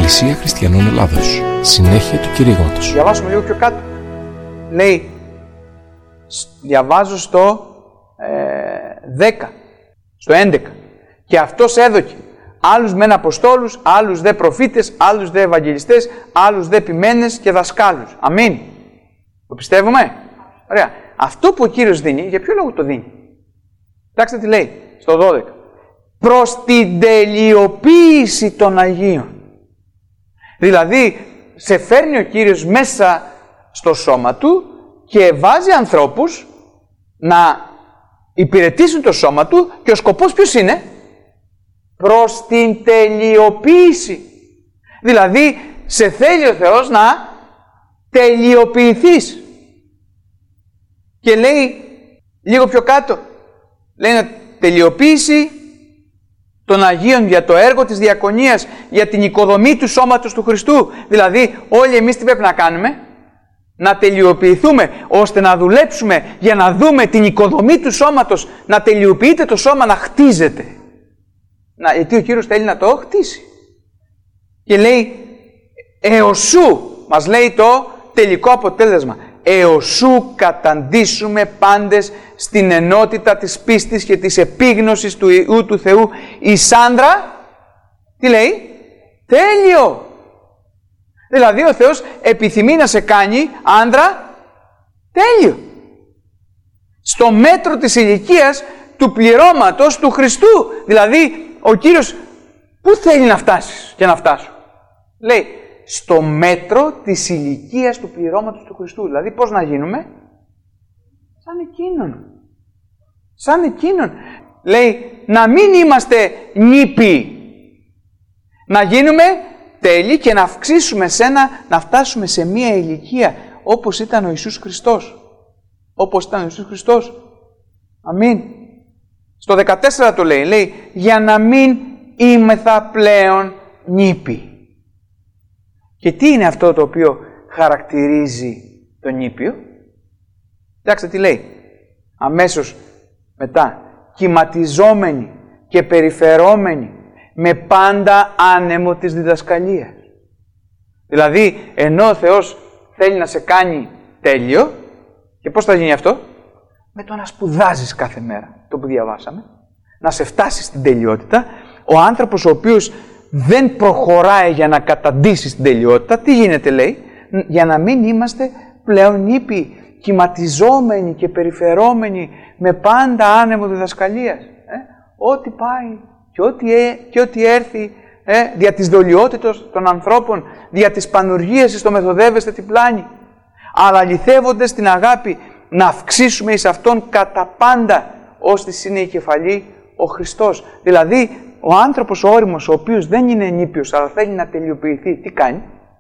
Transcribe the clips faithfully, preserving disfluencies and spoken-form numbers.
Εκκλησία Χριστιανών Ελλάδος. Συνέχεια του κηρύγματος. Διαβάσουμε λίγο πιο κάτω. Λέει, διαβάζω στο ε, δέκα, στο έντεκα. Και αυτός έδωκε άλλους μεν αποστόλους, άλλους δε προφήτες, άλλους δε ευαγγελιστές, άλλους δε ποιμένες και δασκάλους. Αμήν. Το πιστεύουμε? Ωραία. Αυτό που ο Κύριος δίνει, για ποιο λόγο το δίνει? Κοιτάξτε τι λέει στο δώδεκα. Προς την τελειοποίηση των Αγίων. Δηλαδή, σε φέρνει ο Κύριος μέσα στο σώμα Του και βάζει ανθρώπους να υπηρετήσουν το σώμα Του και ο σκοπός ποιος είναι? Προς την τελειοποίηση. Δηλαδή, σε θέλει ο Θεός να τελειοποιηθείς. Και λέει, λίγο πιο κάτω, λέει να τελειοποίηση των Αγίων για το έργο της διακονίας, για την οικοδομή του σώματος του Χριστού. Δηλαδή, όλοι εμείς τι πρέπει να κάνουμε? Να τελειοποιηθούμε, ώστε να δουλέψουμε για να δούμε την οικοδομή του σώματος, να τελειοποιείται το σώμα, να χτίζεται. Να, γιατί ο Κύριος θέλει να το χτίσει. Και λέει, εωσού, μας λέει το τελικό αποτέλεσμα, εωσού καταντήσουμε πάντες στην ενότητα της πίστης και της επίγνωσης του Υιού του Θεού, εις άντρα, τι λέει, τέλειο. Δηλαδή ο Θεός επιθυμεί να σε κάνει άντρα τέλειο. Στο μέτρο της ηλικίας του πληρώματος του Χριστού. Δηλαδή ο Κύριος πού θέλει να φτάσεις και να φτάσω? Λέει στο μέτρο της ηλικίας του πληρώματος του Χριστού. Δηλαδή πώς να γίνουμε? Σαν εκείνον. Σαν εκείνον. Λέει να μην είμαστε νήπιοι. Να γίνουμε τέλειοι και να αυξήσουμε σε ένα, να φτάσουμε σε μία ηλικία όπως ήταν ο Ιησούς Χριστός. Όπως ήταν ο Ιησούς Χριστός. Αμήν. Στο δεκατέσσερα το λέει, λέει για να μην είμεθα πλέον νήπιοι. Και τι είναι αυτό το οποίο χαρακτηρίζει τον νήπιο? Κοιτάξτε τι λέει. Αμέσως μετά. Κυματιζόμενοι και περιφερόμενοι με πάντα άνεμο της διδασκαλίας. Δηλαδή, ενώ ο Θεός θέλει να σε κάνει τέλειο, και πώς θα γίνει αυτό? Με το να σπουδάζεις κάθε μέρα, το που διαβάσαμε, να σε φτάσει στην τελειότητα. Ο άνθρωπος ο οποίος δεν προχωράει για να καταντήσει στην τελειότητα, τι γίνεται λέει? Για να μην είμαστε πλέον νήπιοι, κυματιζόμενοι και περιφερόμενοι με πάντα άνεμο διδασκαλίας. Ε? Ό,τι πάει και ό,τι, ε, και ό,τι έρθει ε, δια της δολιότητος των ανθρώπων, δια της πανουργίας στο μεθοδεύεστε την πλάνη, αλλά αληθεύονται στην αγάπη να αυξήσουμε εις Αυτόν κατά πάντα, ώστις είναι η κεφαλή ο Χριστός. Δηλαδή, ο άνθρωπος ο ώριμος, ο οποίος δεν είναι νήπιος, αλλά θέλει να τελειοποιηθεί, τι κάνει?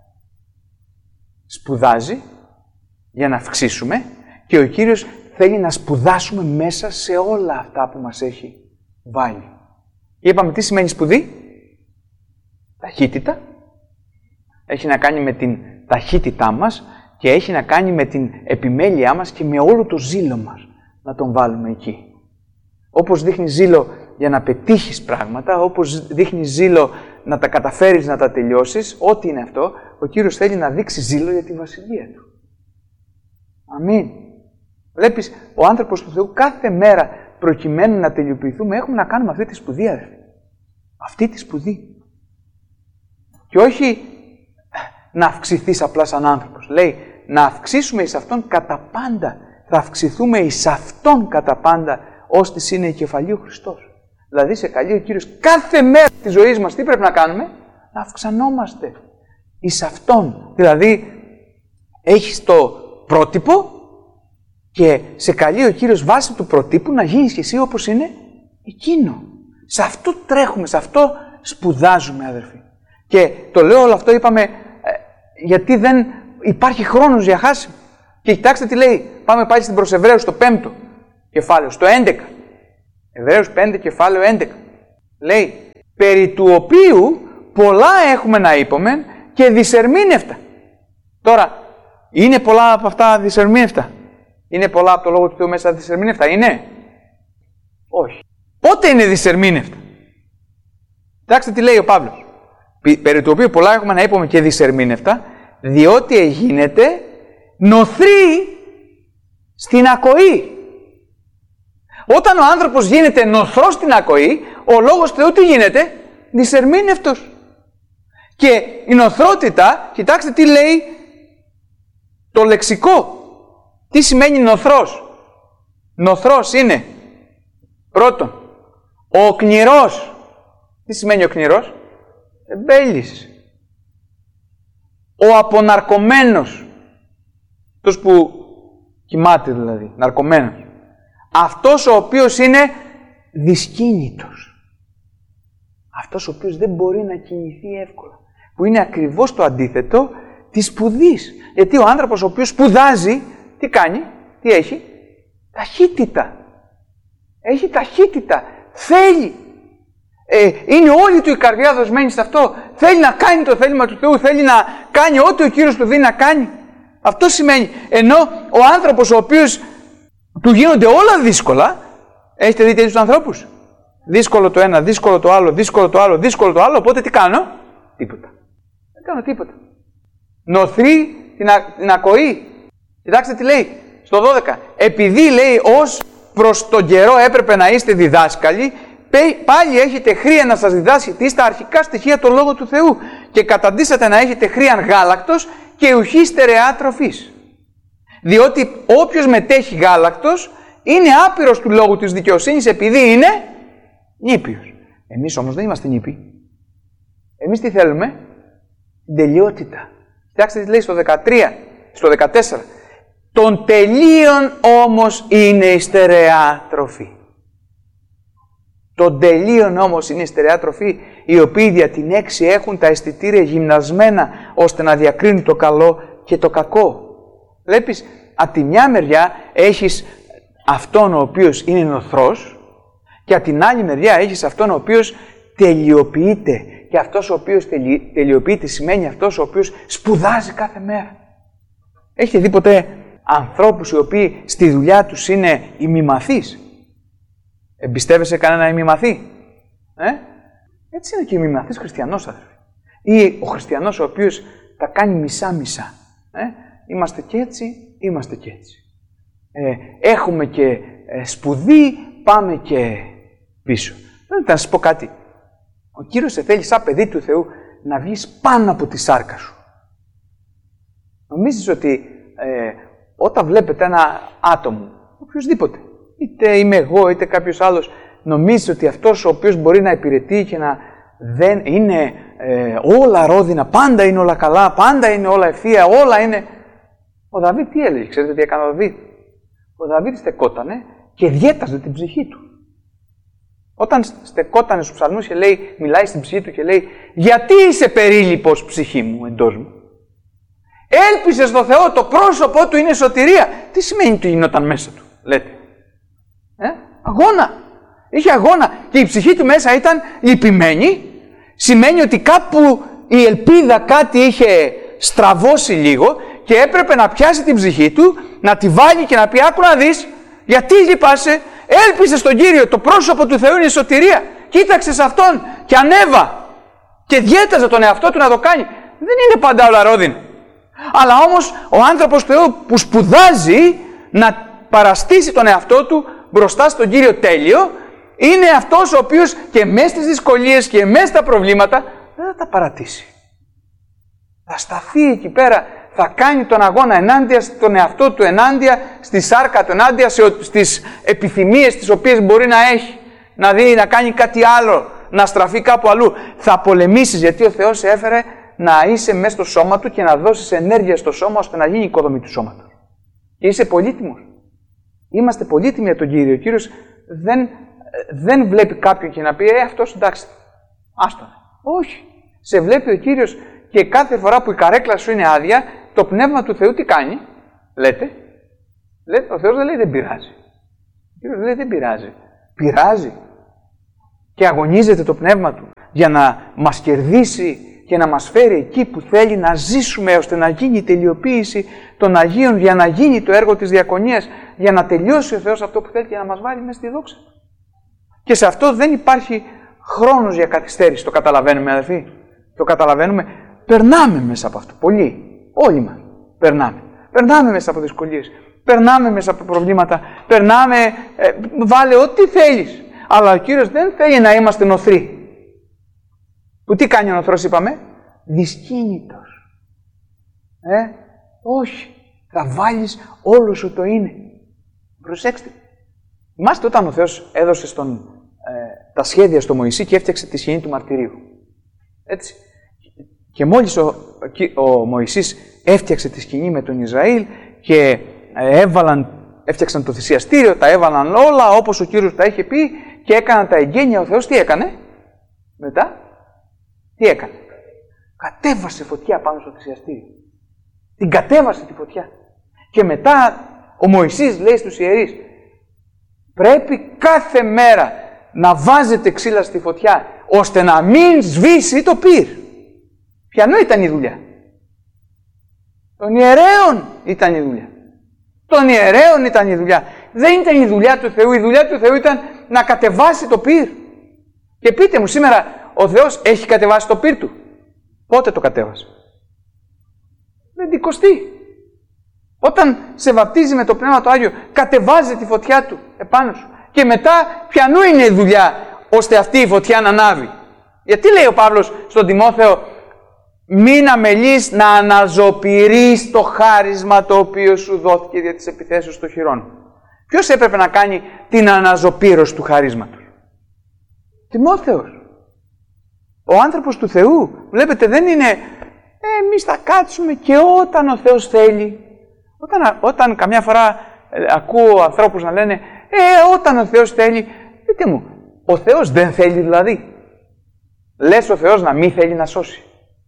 Σπουδάζει για να αυξήσουμε και ο Κύριος θέλει να σπουδάσουμε μέσα σε όλα αυτά που μας έχει βάλει. Και είπαμε τι σημαίνει σπουδή? Ταχύτητα. Έχει να κάνει με την ταχύτητά μας και έχει να κάνει με την επιμέλειά μας και με όλο το ζήλο μας να τον βάλουμε εκεί. Όπως δείχνει ζήλο για να πετύχεις πράγματα, όπως δείχνει ζήλο να τα καταφέρεις να τα τελειώσεις, ό,τι είναι αυτό, ο Κύριος θέλει να δείξει ζήλο για τη Βασιλεία Του. Αμήν. Βλέπεις, ο άνθρωπος του Θεού κάθε μέρα προκειμένου να τελειοποιηθούμε, έχουμε να κάνουμε αυτή τη σπουδή, αδερφοί. Αυτή τη σπουδή. Και όχι να αυξηθείς απλά σαν άνθρωπος. Λέει, να αυξήσουμε εις Αυτόν κατά πάντα. Θα αυξηθούμε εις Αυτόν κατά πάντα, ώστις είναι η κεφαλή ο Χριστός. Δηλαδή, σε καλεί ο Κύριος κάθε μέρα της ζωής μας, τι πρέπει να κάνουμε? Να αυξανόμαστε εις Αυτόν. Δηλαδή, έχεις το πρότυπο και σε καλεί ο Κύριος βάσει του προτύπου να γίνεις και εσύ όπως είναι εκείνο. Σε αυτό τρέχουμε, σε αυτό σπουδάζουμε, αδερφοί. Και το λέω όλο αυτό, είπαμε, ε, γιατί δεν υπάρχει χρόνος για χάσιμο. Και κοιτάξτε τι λέει, πάμε πάλι στην προς Εβραίους, στο πέμπτο κεφάλαιο, στο έντεκα. Εβραίους πέντε, κεφάλαιο έντεκα. Λέει, περί του οποίου πολλά έχουμε να είπομεν και δυσερμήνευτα. Τώρα, είναι πολλά από αυτά δυσερμήνευτα? Είναι πολλά από το Λόγο του Θεού μέσα δυσερμήνευτα? Είναι? Όχι. Πότε είναι δυσερμήνευτα? Κοιτάξτε τι λέει ο Παύλος. περί του οποίου πολλά έχουμε να είπαμε και δυσερμήνευτα, διότι εγίνεται νοθρή στην ακοή. Όταν ο άνθρωπος γίνεται νοθρός στην ακοή, ο λόγος Θεού τι γίνεται? Δυσερμήνευτος. Και η νοθρότητα, κοιτάξτε τι λέει το λεξικό. Τι σημαίνει νοθρός? Νοθρός είναι, πρώτον, ο κνηρός. Τι σημαίνει ο κνηρός? Εμπέλης. Ο αποναρκωμένος. Αυτός που κοιμάται δηλαδή, ναρκωμένος. Αυτός ο οποίος είναι δυσκίνητος. Αυτός ο οποίος δεν μπορεί να κινηθεί εύκολα. Που είναι ακριβώς το αντίθετο της σπουδής. Γιατί ο άνθρωπος ο οποίος σπουδάζει, τι κάνει? Τι έχει? Ταχύτητα. Έχει ταχύτητα. Θέλει. Ε, είναι όλη του η καρδιά δοσμένη σε αυτό. Θέλει να κάνει το θέλημα του Θεού. Θέλει να κάνει ό,τι ο Κύριος του δίνει να κάνει. Αυτό σημαίνει. Ενώ ο άνθρωπος ο οποίος του γίνονται όλα δύσκολα. Έχετε δει τέτοιους ανθρώπους? Δύσκολο το ένα, δύσκολο το άλλο, δύσκολο το άλλο, δύσκολο το άλλο. Οπότε τι κάνω? Τίποτα. Δεν κάνω τίποτα. Νοθρή την, α, την ακοή. Κοιτάξτε τι λέει στο δώδεκα. Επειδή λέει ως προς τον καιρό έπρεπε να είστε διδάσκαλοι, πάλι έχετε χρία να σας διδάσκετε στα αρχικά στοιχεία των λόγων του Θεού και καταντήσατε να έχετε χρήαν γάλακτος και ουχή στερεά τροφής. Διότι όποιος μετέχει γάλακτος είναι άπειρος του λόγου της δικαιοσύνης επειδή είναι νήπιος. Εμείς όμως δεν είμαστε νήπιοι. Εμείς τι θέλουμε? Την τελειότητα. Κοιτάξτε τι λέει στο δεκατρία, στο δεκατέσσερα. Των τελείων όμως είναι η στερεά τροφή. Των τελείων όμως είναι η στερεά τροφή, οι οποίοι δια την έξι έχουν τα αισθητήρια γυμνασμένα, ώστε να διακρίνουν το καλό και το κακό. Βλέπεις, από τη μια μεριά έχεις αυτόν ο οποίος είναι νοθρός και από την άλλη μεριά έχεις αυτόν ο οποίος τελειοποιείται. Και αυτός ο οποίος τελει... τελειοποιείται σημαίνει αυτός ο οποίος σπουδάζει κάθε μέρα. Έχετε δει ποτέ ανθρώπους οι οποίοι στη δουλειά τους είναι ημιμαθείς? Εμπιστεύεσαι κανένα ημιμαθή? Ε? Έτσι είναι και ο ημιμαθής χριστιανός, αδερφοί. Ή ο χριστιανός ο οποίος τα κάνει μισά-μισά. Ε? Είμαστε και έτσι, είμαστε και έτσι. Ε, έχουμε και ε, σπουδή, πάμε και πίσω. Δεν θα σας πω κάτι. Ο Κύριος σε θέλει σαν παιδί του Θεού να βγεις πάνω από τη σάρκα σου. Νομίζεις ότι ε, όταν βλέπετε ένα άτομο, οποιοδήποτε, είτε είμαι εγώ είτε κάποιος άλλος, νομίζεις ότι αυτός ο οποίος μπορεί να υπηρετεί και να δεν είναι ε, όλα ρόδινα, πάντα είναι όλα καλά, πάντα είναι όλα ευθεία, όλα είναι... Ο Δαβίδ τι έλεγε? Ξέρετε τι έκανε ο Δαβίδ? Ο Δαβίδ στεκότανε και διέταζε την ψυχή του. Όταν στεκότανε στους ψαλμούς και λέει, μιλάει στην ψυχή του και λέει, γιατί είσαι περίλυπος ψυχή μου, εντός μου? Έλπισε στο Θεό, το πρόσωπό του είναι σωτηρία. Τι σημαίνει ότι γινόταν μέσα του, λέτε? Ε? Αγώνα. Είχε αγώνα και η ψυχή του μέσα ήταν λυπημένη. Σημαίνει ότι κάπου η ελπίδα κάτι είχε στραβώσει λίγο και έπρεπε να πιάσει την ψυχή του, να τη βάλει και να πει, άκου να δεις, γιατί λυπάσαι? Έλπισε στον Κύριο, το πρόσωπο του Θεού είναι η σωτηρία. Κοίταξε σε Αυτόν και ανέβα. Και διέταζε τον εαυτό του να το κάνει. Δεν είναι πάντα όλα ρόδινα. Αλλά όμως ο άνθρωπος του Θεού που σπουδάζει να παραστήσει τον εαυτό του μπροστά στον Κύριο τέλειο, είναι αυτός ο οποίος και μέσα στις δυσκολίες και μέσα στα προβλήματα δεν θα τα παρατήσει. Θα σταθεί εκεί πέρα, θα κάνει τον αγώνα ενάντια στον εαυτό του, ενάντια στη σάρκα του, ενάντια στις επιθυμίες τις οποίες μπορεί να έχει. Να δει, να κάνει κάτι άλλο, να στραφεί κάπου αλλού. Θα πολεμήσεις γιατί ο Θεός σε έφερε να είσαι μέσα στο σώμα του και να δώσεις ενέργεια στο σώμα ώστε να γίνει η οικοδομή του σώματος. Και είσαι πολύτιμος. Είμαστε πολύτιμοι για τον Κύριο. Ο Κύριος δεν, δεν βλέπει κάποιον και να πει «Ε, αυτός εντάξει, άστον». Όχι. Σε βλέπει ο Κύριος και κάθε φορά που η καρέκλα σου είναι άδεια, το Πνεύμα του Θεού τι κάνει? Λέτε. Λέτε, ο Θεός δεν λέει δεν πειράζει. Ο Κύριος λέει δεν πειράζει. Πειράζει. Και αγωνίζεται το Πνεύμα Του για να μας κερδίσει και να μας φέρει εκεί που θέλει να ζήσουμε ώστε να γίνει η τελειοποίηση των Αγίων, για να γίνει το έργο της διακονίας, για να τελειώσει ο Θεός αυτό που θέλει και να μας βάλει μέσα στη δόξα. Και σε αυτό δεν υπάρχει χρόνος για καθυστέρηση, το καταλαβαίνουμε, αδελφοί? Το καταλαβαίνουμε. Περνάμε μέσα από αυτό. Πολλοί. Όλοι μας. Περνάμε. Περνάμε μέσα από δυσκολίες. Περνάμε μέσα από προβλήματα. Περνάμε. Ε, βάλε ό,τι θέλεις. Αλλά ο Κύριος δεν θέλει να είμαστε νοθροί. Που τι κάνει ο νοθρός, είπαμε? Δυσκίνητος. Ε, όχι. Θα βάλεις όλο σου το είναι. Προσέξτε. Θυμάστε όταν ο Θεός έδωσε στον, ε, τα σχέδια στο Μωυσή και έφτιαξε τη σκηνή του μαρτυρίου. Έτσι. Και μόλις ο, ο Μωυσής έφτιαξε τη σκηνή με τον Ισραήλ και έβαλαν, έφτιαξαν το θυσιαστήριο, τα έβαλαν όλα όπως ο Κύριος τα είχε πει και έκαναν τα εγγένεια, ο Θεός τι έκανε? Μετά, τι έκανε? Κατέβασε φωτιά πάνω στο θυσιαστήριο. Την κατέβασε τη φωτιά. Και μετά ο Μωυσής λέει στους ιερείς, πρέπει κάθε μέρα να βάζετε ξύλα στη φωτιά, ώστε να μην σβήσει το πυρ. Ποιανού ήταν η δουλειά? Των ιερέων ήταν η δουλειά. Των ιερέων ήταν η δουλειά. Δεν ήταν η δουλειά του Θεού. Η δουλειά του Θεού ήταν να κατεβάσει το πυρ. Και πείτε μου σήμερα, ο Θεός έχει κατεβάσει το πυρ του? Πότε το κατέβασε? Πεντηκοστή. Όταν σε βαπτίζει με το Πνεύμα το Άγιο, κατεβάζει τη φωτιά του επάνω σου. Και μετά, ποιανού είναι η δουλειά, ώστε αυτή η φωτιά να ανάβει? Γιατί λέει ο Παύλος στον Τιμόθεο, μην αμελείς να αναζωπηρείς το χάρισμα το οποίο σου δόθηκε δια της επιθέσεως των χειρών. Ποιος έπρεπε να κάνει την αναζωπήρωση του χαρίσματος? Τιμόθεος. Ο άνθρωπος του Θεού. Βλέπετε, δεν είναι ε, εμείς θα κάτσουμε και όταν ο Θεός θέλει. Όταν, όταν καμιά φορά ε, ακούω ανθρώπους να λένε ε, όταν ο Θεός θέλει. Δείτε μου, ο Θεός δεν θέλει δηλαδή? Λες ο Θεός να μην θέλει να σώσει?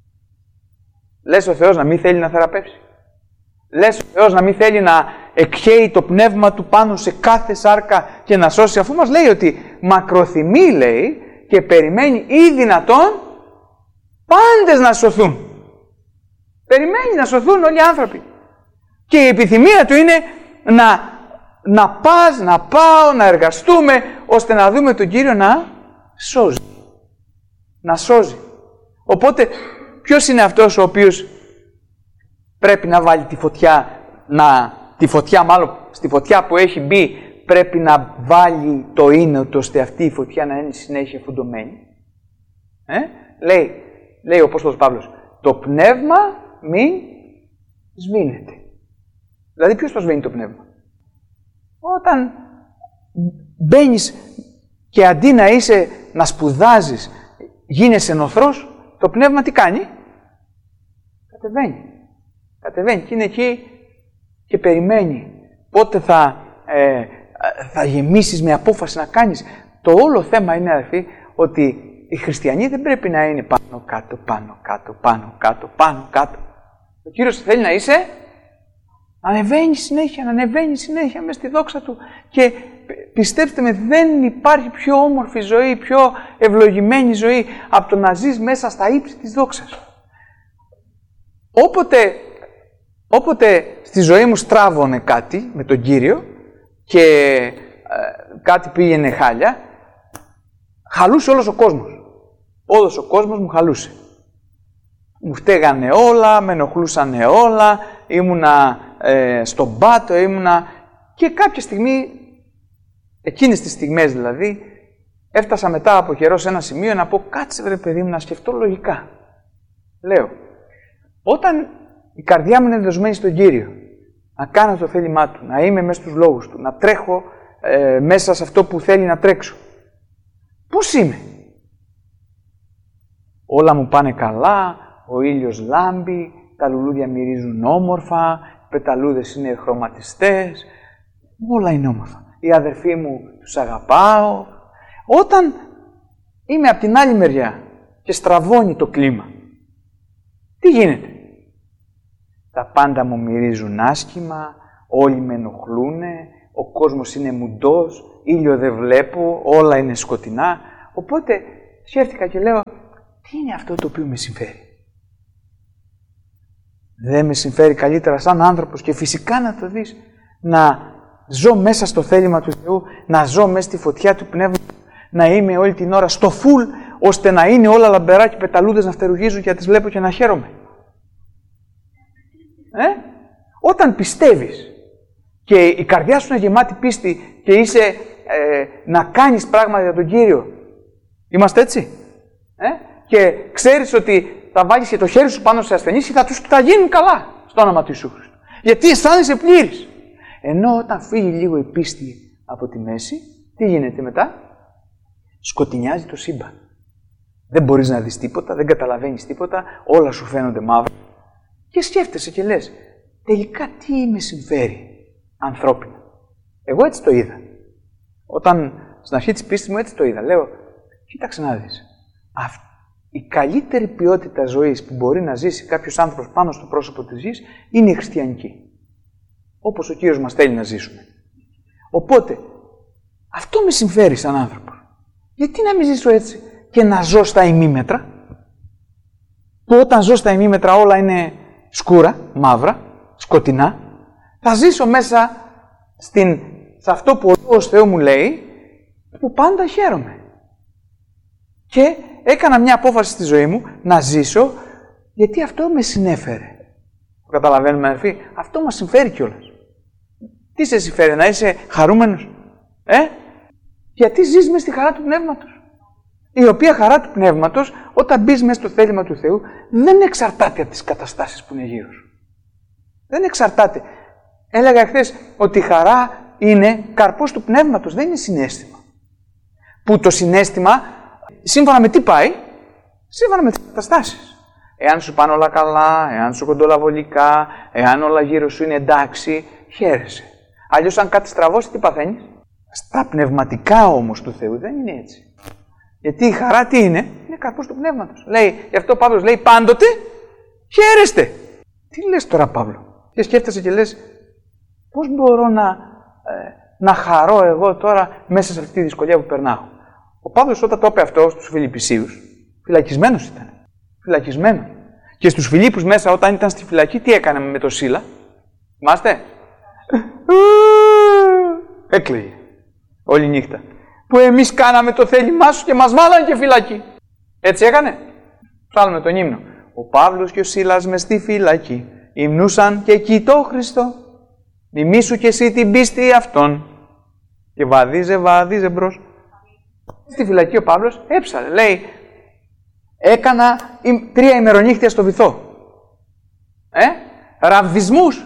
Λες ο Θεός να μην θέλει να θεραπεύσει? Λες ο Θεός να μην θέλει να εκχέει το πνεύμα του πάνω σε κάθε σάρκα και να σώσει, αφού μας λέει ότι μακροθυμεί, λέει, και περιμένει ή δυνατόν πάντες να σωθούν. Περιμένει να σωθούν όλοι οι άνθρωποι. Και η επιθυμία του είναι να, να πας, να πάω, να εργαστούμε, ώστε να δούμε τον Κύριο να σώζει. Να σώζει. Οπότε, ποιος είναι αυτός ο οποίος πρέπει να βάλει τη φωτιά, να, τη φωτιά μάλλον, στη φωτιά που έχει μπει, πρέπει να βάλει το ίνωτο, ώστε αυτή η φωτιά να είναι συνέχεια φουντωμένη? Ε? Λέει, λέει ο Απόστολος Παύλος, το πνεύμα μην σβήνεται. Δηλαδή ποιος το σβήνει το πνεύμα? Όταν μπαίνεις και αντί να είσαι, να σπουδάζεις, γίνεσαι νοθρός, το πνεύμα τι κάνει? Κατεβαίνει. Κατεβαίνει και είναι εκεί και περιμένει. Πότε θα, ε, θα γεμίσεις με απόφαση να κάνεις. Το όλο θέμα είναι, αδερφοί, ότι οι χριστιανοί δεν πρέπει να είναι πάνω κάτω, πάνω κάτω, πάνω κάτω, πάνω κάτω. Ο Κύριος θέλει να είσαι, να ανεβαίνει συνέχεια, να ανεβαίνει συνέχεια μες στη δόξα Του. Και πιστέψτε με, δεν υπάρχει πιο όμορφη ζωή, πιο ευλογημένη ζωή από το να ζεις μέσα στα ύψη της δόξας. Όποτε, όποτε στη ζωή μου στράβωνε κάτι με τον Κύριο και ε, κάτι πήγαινε χάλια, χαλούσε όλος ο κόσμος. Όλος ο κόσμος μου χαλούσε. Μου φταίγανε όλα, με ενοχλούσανε όλα, ήμουνα ε, στον πάτο, ήμουνα... Και κάποια στιγμή, εκείνες τις στιγμές δηλαδή, έφτασα μετά από καιρό σε ένα σημείο να πω, κάτσε βρε παιδί μου να σκεφτώ λογικά. Λέω, όταν η καρδιά μου είναι δεσμένη στον Κύριο, να κάνω το θέλημά Του, να είμαι μέσα στους λόγους Του, να τρέχω ε, μέσα σε αυτό που θέλει να τρέξω, πώς είμαι? Όλα μου πάνε καλά, ο ήλιος λάμπει, τα λουλούδια μυρίζουν όμορφα, οι πεταλούδες είναι χρωματιστές, όλα είναι όμορφα. Οι αδερφοί μου τους αγαπάω. Όταν είμαι από την άλλη μεριά και στραβώνει το κλίμα, τι γίνεται? Τα πάντα μου μυρίζουν άσχημα, όλοι με ενοχλούνε, ο κόσμος είναι μουντός, ήλιο δεν βλέπω, όλα είναι σκοτεινά. Οπότε σκέφτηκα και λέω, τι είναι αυτό το οποίο με συμφέρει? Δεν με συμφέρει καλύτερα σαν άνθρωπος, και φυσικά να το δεις, να ζω μέσα στο θέλημα του Θεού, να ζω μέσα στη φωτιά του Πνεύματος, να είμαι όλη την ώρα στο φουλ, ώστε να είναι όλα λαμπερά και πεταλούδες να φτερουγίζουν και να τις βλέπω και να χαίρομαι. Ε? Όταν πιστεύεις και η καρδιά σου είναι γεμάτη πίστη και είσαι ε, να κάνεις πράγματα για τον Κύριο. Είμαστε έτσι. Ε? Και ξέρεις ότι θα βάλεις και το χέρι σου πάνω σε ασθενείς και θα τους θα γίνουν καλά στο όνομα του Ιησού Χριστού. Γιατί αισθάνεσαι πλήρης. Ενώ όταν φύγει λίγο η πίστη από τη μέση, τι γίνεται μετά? Σκοτεινιάζει το σύμπαν. Δεν μπορείς να δεις τίποτα, δεν καταλαβαίνεις τίποτα, όλα σου φαίνονται μαύρα. Και σκέφτεσαι και λες, τελικά τι με συμφέρει ανθρώπινα. Εγώ έτσι το είδα. Όταν στην αρχή της πίστης μου έτσι το είδα. Λέω, κοίταξε να δεις. Αυτή η καλύτερη ποιότητα ζωής που μπορεί να ζήσει κάποιος άνθρωπος πάνω στο πρόσωπο της γης είναι η χριστιανική. Όπως ο Κύριος μας θέλει να ζήσουμε. Οπότε, αυτό με συμφέρει σαν άνθρωπο. Γιατί να μην ζήσω έτσι και να ζω στα ημίμετρα, που όταν ζω στα ημίμετρα όλα είναι σκούρα, μαύρα, σκοτεινά, θα ζήσω μέσα στην, σε αυτό που ο Λόγος Θεού μου λέει, που πάντα χαίρομαι. Και έκανα μια απόφαση στη ζωή μου να ζήσω, γιατί αυτό με συνέφερε. Καταλαβαίνουμε, αδερφοί, αυτό μας συμφέρει κιόλας. Τι σε συμφέρει, να είσαι χαρούμενος, ε? Γιατί ζεις μες στη χαρά του Πνεύματος. Η οποία χαρά του Πνεύματος, όταν μπεις μέσα στο θέλημα του Θεού, δεν εξαρτάται από τις καταστάσεις που είναι γύρω σου. Δεν εξαρτάται. Έλεγα χθες ότι η χαρά είναι καρπός του Πνεύματος, δεν είναι συναίσθημα. Που το συναίσθημα, σύμφωνα με τι πάει, σύμφωνα με τις καταστάσεις. Εάν σου πάνε όλα καλά, εάν σου κοντολαβολικά, εάν όλα γύρω σου είναι εντάξει, χαίρεσαι. Αλλιώς αν κάτι στραβώσει, τι παθαίνεις? Στα πνευματικά όμως του Θεού δεν είναι έτσι. Γιατί η χαρά τι είναι? Είναι καρπός του Πνεύματος. Λέει, γι' αυτό ο Παύλος λέει πάντοτε χαίρεστε. Τι λες τώρα, Παύλο? Και σκέφτεσαι και λες, πώς μπορώ να, ε, να χαρώ εγώ τώρα μέσα σε αυτή τη δυσκολία που περνάω? Ο Παύλος όταν το είπε αυτό στους Φιλιππισίους, φυλακισμένος ήταν. Φυλακισμένος. Και στους Φιλίππους μέσα όταν ήταν στη φυλακή, τι έκανε με το Σίλα? Θυμάστε? Έκλαιγε όλη νύχτα. Που εμείς κάναμε το θέλημά σου και μας βάλανε και φυλακή. Έτσι έκανε? Ψάλουμε τον ύμνο. Ο Παύλος και ο Σίλας μες στη φυλακή υμνούσαν και κοιτώ Χριστό. Μιμήσου και εσύ την πίστη αυτών. Και βαδίζε, βαδίζε μπρος. Στη φυλακή ο Παύλος έψαλε. Λέει, έκανα τρία ημερονύχτια στο βυθό. Ε, ραβδισμούς.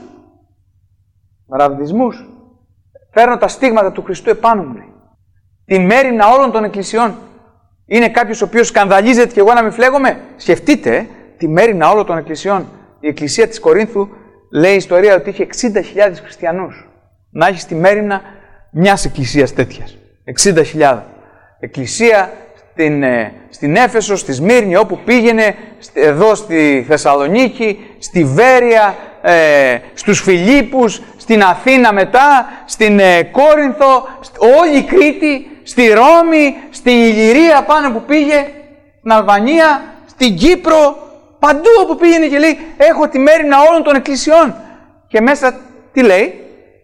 Ραβδισμούς. Φέρνω τα στίγματα του Χριστού επάνω μου, λέει. Την μέριμνα όλων των εκκλησιών. Είναι κάποιος ο οποίος σκανδαλίζεται και εγώ να μην φλέγομαι? Σκεφτείτε, ε, τη μέριμνα όλων των εκκλησιών. Η εκκλησία της Κορίνθου λέει η ιστορία ότι είχε εξήντα χιλιάδες χριστιανούς. Να έχεις τη μέριμνα μιας εκκλησίας τέτοιας. εξήντα χιλιάδες. Εκκλησία στην, ε, στην Έφεσο, στη Σμύρνη, όπου πήγαινε, εδώ στη Θεσσαλονίκη, στη Βέρεια, ε, στους Φιλίππους, στην Αθήνα μετά, στην ε, Κόρινθο, όλη η Κρήτη, στη Ρώμη, στην Ηλυρία πάνω που πήγε, στην Αλβανία, στην Κύπρο, παντού όπου πήγαινε και λέει, έχω τη μέριμνα όλων των εκκλησιών. Και μέσα τι λέει?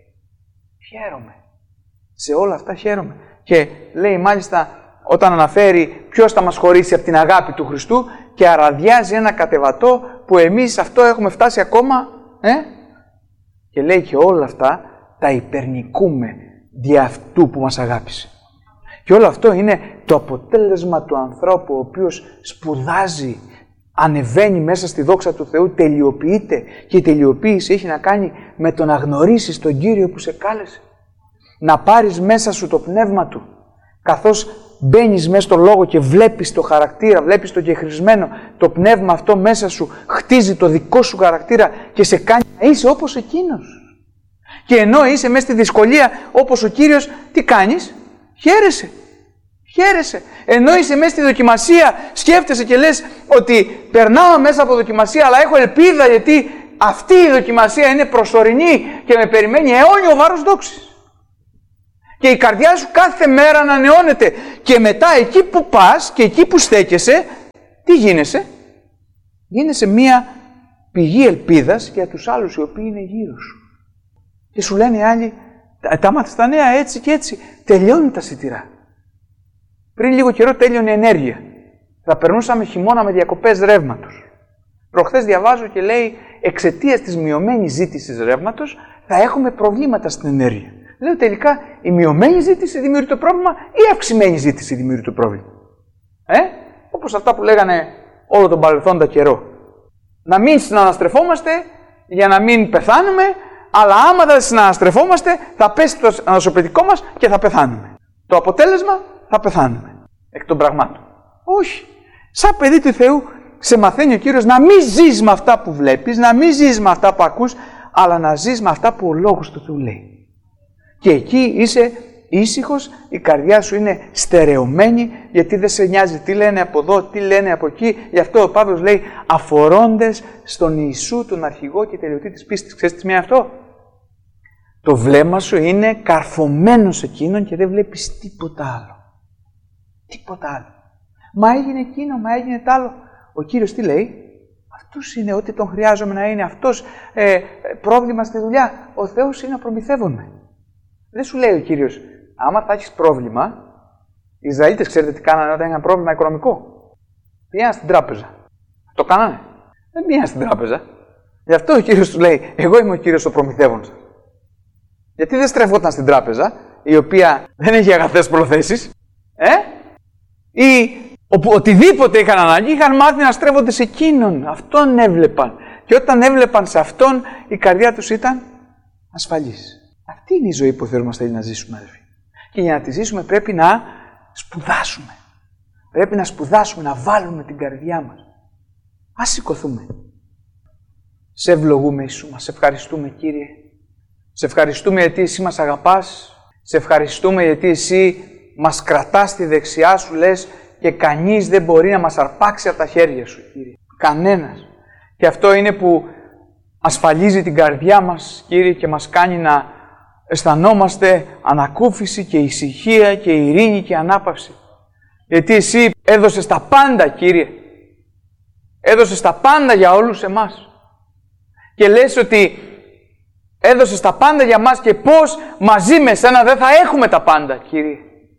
Χαίρομαι. Σε όλα αυτά χαίρομαι. Και λέει μάλιστα, όταν αναφέρει ποιος θα μας χωρίσει από την αγάπη του Χριστού, και αραδιάζει ένα κατεβατό που εμείς αυτό έχουμε φτάσει ακόμα, ε? Και λέει και όλα αυτά τα υπερνικούμε δι' αυτού που μας αγάπησε. Και όλο αυτό είναι το αποτέλεσμα του ανθρώπου ο οποίος σπουδάζει, ανεβαίνει μέσα στη δόξα του Θεού, τελειοποιείται, και η τελειοποίηση έχει να κάνει με το να γνωρίσεις τον Κύριο που σε κάλεσε. Να πάρεις μέσα σου το πνεύμα Του, καθώς μπαίνεις μέσα στο Λόγο και βλέπεις το χαρακτήρα, βλέπεις το κεχρισμένο, το πνεύμα αυτό μέσα σου χτίζει το δικό σου χαρακτήρα και σε κάνει να είσαι όπως Εκείνος. Και ενώ είσαι μέσα στη δυσκολία όπως ο Κύριος, τι κάνεις? Χαίρεσαι. Χαίρεσαι. Ενώ είσαι μέσα στη δοκιμασία, σκέφτεσαι και λες ότι περνάω μέσα από δοκιμασία, αλλά έχω ελπίδα γιατί αυτή η δοκιμασία είναι προσωρινή και με περιμένει αιώνιο βάρος δόξης. Και η καρδιά σου κάθε μέρα ανανεώνεται. Και μετά εκεί που πας και εκεί που στέκεσαι, τι γίνεσαι? Γίνεσαι μία πηγή ελπίδας για τους άλλους οι οποίοι είναι γύρω σου. Και σου λένε οι άλλοι, τα μάθες τα νέα έτσι και έτσι. Τελειώνουν τα σιτηρά. Πριν λίγο καιρό τέλειωνε η ενέργεια. Θα περνούσαμε χειμώνα με διακοπές ρεύματος. Προχθές διαβάζω και λέει, εξαιτίας της μειωμένης ζήτησης ρεύματος θα έχουμε προβλήματα στην ενέργεια. Λέω τελικά, η μειωμένη ζήτηση δημιουργεί το πρόβλημα ή η αυξημένη ζήτηση δημιουργεί το πρόβλημα. Ε? Όπως αυτά που λέγανε όλο τον παρελθόντα καιρό. Να μην συναναστρεφόμαστε για να μην πεθάνουμε, αλλά άμα δεν συναναστρεφόμαστε θα πέσει το ανασωπητικό μας και θα πεθάνουμε. Το αποτέλεσμα θα πεθάνουμε. Εκ των πραγμάτων. Όχι. Σαν παιδί του Θεού σε μαθαίνει ο Κύριος να μην ζεις με αυτά που βλέπεις, να μην ζεις με αυτά που ακούς, αλλά να ζεις με αυτά που ο Λόγος του Θεού λέει. Και εκεί είσαι ήσυχος, η καρδιά σου είναι στερεωμένη, γιατί δεν σε νοιάζει τι λένε από εδώ, τι λένε από εκεί. Γι' αυτό ο Παύλος λέει αφορώντες στον Ιησού, τον αρχηγό και τελειωτή της πίστης. Ξέρεις τι σημαίνει αυτό? Το βλέμμα σου είναι καρφωμένο σε εκείνον και δεν βλέπεις τίποτα άλλο. Τίποτα άλλο. Μα έγινε εκείνο, μα έγινε τ' άλλο. Ο Κύριος τι λέει? Αυτός είναι ό,τι τον χρειάζομαι να είναι. Αυτός ε, πρόβλημα στη δουλειά. Ο Θεός είναι να προμηθεύουν με. Δεν σου λέει ο Κύριος, άμα θα έχεις πρόβλημα, οι Ισραηλίτες ξέρετε τι κάνανε όταν είχαν πρόβλημα οικονομικό? Πήγαιναν στην τράπεζα. Το κάνανε? Δεν πήγαιναν στην τράπεζα. Γι' αυτό ο Κύριος του λέει, εγώ είμαι ο Κύριος ο προμηθεύων σας. Γιατί δεν στρεφόταν στην τράπεζα, η οποία δεν έχει αγαθές προθέσεις, ε? Ή όπου οτιδήποτε είχαν ανάγκη, είχαν μάθει να στρέφονται σε εκείνον. Αυτόν έβλεπαν. Και όταν έβλεπαν σε αυτόν, η καρδιά τους ήταν ασφαλής. Αυτή είναι η ζωή που ο Θεός μας θέλει να ζήσουμε, αδελφοί. Και για να τη ζήσουμε πρέπει να σπουδάσουμε. Πρέπει να σπουδάσουμε, να βάλουμε την καρδιά μας. Ας σηκωθούμε. Σε ευλογούμε, Ιησού μας. Σε ευχαριστούμε, Κύριε. Σε ευχαριστούμε γιατί Εσύ μας αγαπάς. Σε ευχαριστούμε γιατί Εσύ μας κρατάς στη δεξιά Σου, λες, και κανείς δεν μπορεί να μας αρπάξει από τα χέρια Σου, Κύριε. Κανένας. Και αυτό είναι που ασφαλίζει την καρδιά μας, Κύριε, και μας κάνει να αισθανόμαστε ανακούφιση και ησυχία και ειρήνη και ανάπαυση. Γιατί Εσύ έδωσες τα πάντα, Κύριε. Έδωσες τα πάντα για όλους εμάς. Και λες ότι έδωσες τα πάντα για μας και πώς μαζί με Σένα δεν θα έχουμε τα πάντα, Κύριε.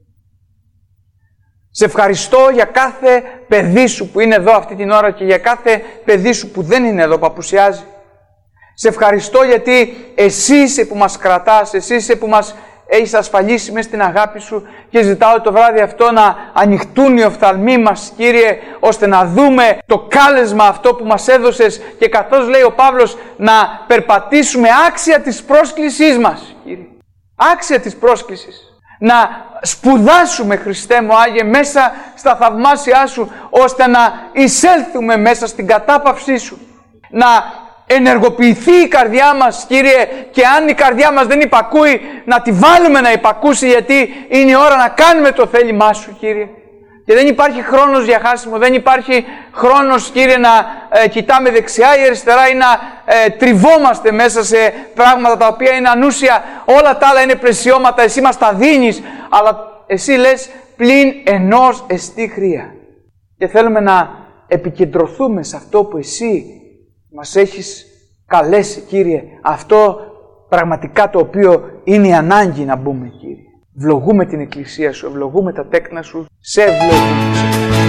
Σε ευχαριστώ για κάθε παιδί Σου που είναι εδώ αυτή την ώρα και για κάθε παιδί Σου που δεν είναι εδώ, που απουσιάζει. Σε ευχαριστώ γιατί Εσύ είσαι που μας κρατάς, Εσύ είσαι που μας έχεις ασφαλίσει μέσα στην αγάπη Σου και ζητάω το βράδυ αυτό να ανοιχτούν οι οφθαλμοί μας, Κύριε, ώστε να δούμε το κάλεσμα αυτό που μας έδωσες και καθώς λέει ο Παύλος να περπατήσουμε άξια της πρόσκλησής μας, Κύριε. Άξια της πρόσκλησης. Να σπουδάσουμε, Χριστέ μου Άγιε, μέσα στα θαυμάσια Σου, ώστε να εισέλθουμε μέσα στην κατάπαυσή Σου. Να ενεργοποιηθεί η καρδιά μας, Κύριε, και αν η καρδιά μας δεν υπακούει, να τη βάλουμε να υπακούσει, γιατί είναι η ώρα να κάνουμε το θέλημά Σου, Κύριε. Και δεν υπάρχει χρόνος για χάσιμο, δεν υπάρχει χρόνος, Κύριε, να ε, κοιτάμε δεξιά ή αριστερά ή να ε, τριβόμαστε μέσα σε πράγματα τα οποία είναι ανούσια. Όλα τα άλλα είναι πλαισιώματα, Εσύ μας τα δίνεις, αλλά Εσύ λες πλην ενός εστί χρία. Και θέλουμε να επικεντρωθούμε σε αυτό που Εσύ μας έχεις καλέσει, Κύριε. Αυτό πραγματικά το οποίο είναι η ανάγκη να μπούμε, Κύριε. Ευλογούμε την Εκκλησία Σου, ευλογούμε τα τέκνα Σου, σε ευλογούμε.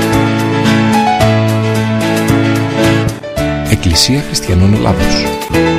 Εκκλησία Χριστιανών Ελλάδος.